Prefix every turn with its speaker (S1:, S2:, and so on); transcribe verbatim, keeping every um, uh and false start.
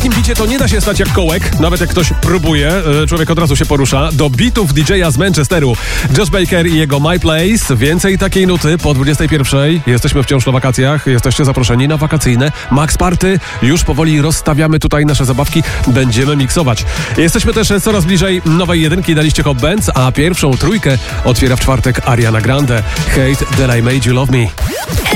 S1: takim bicie to nie da się stać jak kołek, nawet jak ktoś próbuje, człowiek od razu się porusza. Do bitów D J a z Manchesteru, Josh Baker i jego My Place. Więcej takiej nuty po dwudziestej pierwszej. Jesteśmy wciąż na wakacjach, jesteście zaproszeni na wakacyjne Max Party. Już powoli rozstawiamy tutaj nasze zabawki, będziemy miksować. Jesteśmy też coraz bliżej nowej jedynki na liście Hot Bands, a pierwszą trójkę otwiera w czwartek Ariana Grande. Hate That I Made You Love Me.